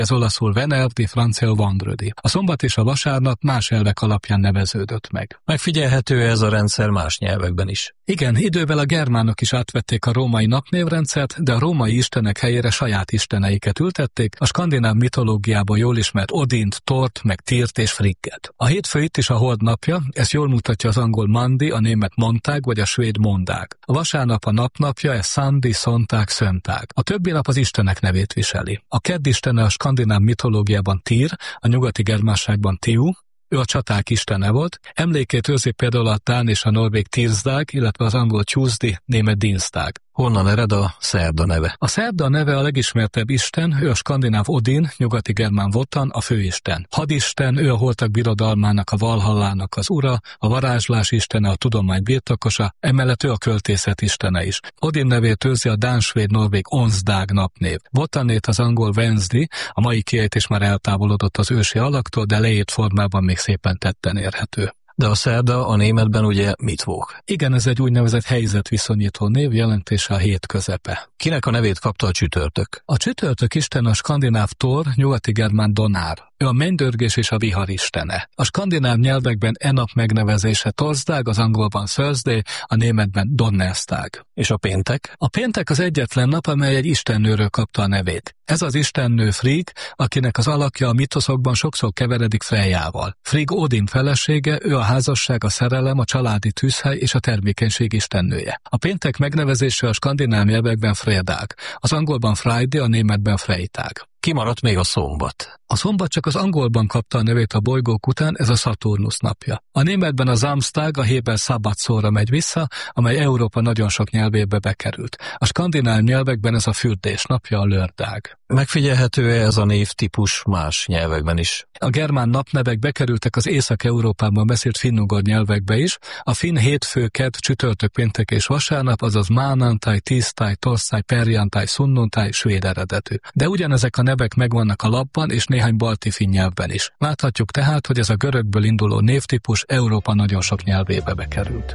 ez olaszul venerdì, franciául vendredi. A szombat és a vasárnap más elvek alapján neveződött meg. Megfigyelhető ez a rendszer más nyelvekben is. Igen, idővel a germánok is átvették a római napnévrendszert, de a római istenek helyére saját isteneiket ültették, a skandináv mitológiában jól ismert Odint, Thort, meg Tyrt és Frigget. A hétfő itt is a hold napja, ezt jól mutatja az angol Monday, a német Montag vagy a svéd Mondag. A vasárnap a napnapja, ez Sunday, Sonntag, Söntag. A többi nap az istenek nevét viseli. A kedd istene a skandináv mitológiában Tyr, a nyugati germánságban Tiu, ő a csaták istene volt, emlékét őrzi például a dán és a norvég Tirsdag, illetve az angol Tuesday, német Dienstag. Honnan ered a szerda neve? A szerda neve a legismertebb isten, ő a skandináv Odin, nyugati germán Wotan, a főisten. Hadisten, ő a holtak birodalmának, a Valhallának az ura, a varázslás istene, a tudomány birtokosa, emellett ő a költészet istene is. Odin nevét őrzi a dán-svéd-norvég Onsdag napnév. Wotanét az angol Wednesday, a mai kiejtés már eltávolodott az ősi alaktól, de leírt formában még szépen tetten érhető. De a szerda a németben ugye Mittwoch. Igen, ez egy úgynevezett helyzetviszonyító név, jelentése a hét közepe. Kinek a nevét kapta a csütörtök? A csütörtök isten a skandináv Thor, nyugati germán Donár. Ő a mennydörgés és a vihar istene. A skandináv nyelvekben nap megnevezése Torsdag, az angolban Thursday, a németben Donnerstag. És a péntek? A péntek az egyetlen nap, amely egy istennőről kapta a nevét. Ez az istennő Frigg, akinek az alakja a mitoszokban sokszor keveredik Frejával. Frigg Odin felesége, ő a házasság, a szerelem, a családi tűzhely és a termékenység istennője. A péntek megnevezése a skandináv nyelvekben Fredag, az angolban Friday, a németben Freitag. Kimaradt még a szombat. A szombat csak az angolban kapta a nevét a bolygók után, ez a Szaturnusz napja. A németben a Samstag, a héber szabad szóra megy vissza, amely Európa nagyon sok nyelvébe bekerült. A skandináv nyelvekben ez a fürdés napja, a Lördag. Megfigyelhető-e ez a névtípus más nyelvekben is? A germán napnevek bekerültek az Észak-Európában beszélt finnugor nyelvekbe is. A finn hétfő, kedd, csütörtök, péntek és vasárnap, azaz mánantai, tisztáj, torszáj, perjantáj, szunnuntáj, svéd eredetű. De ugyanezek a nevek megvannak a lapban és néhány balti finn nyelvben is. Láthatjuk tehát, hogy ez a görögből induló névtípus Európa nagyon sok nyelvébe bekerült.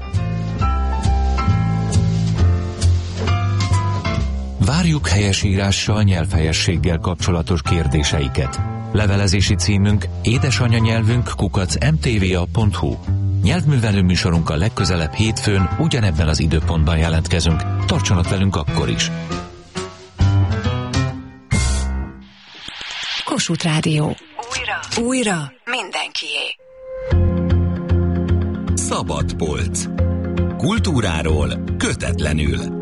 Várjuk helyesírással nyelvhelyességgel kapcsolatos kérdéseiket. Levelezési címünk édesanyanyelvünk@mtva.hu. Nyelvművelő műsorunkkal legközelebb hétfőn ugyanebben az időpontban jelentkezünk. Tartsanak velünk akkor is! Kossuth Rádió. Újra mindenkié. Szabad polc. Kultúráról kötetlenül.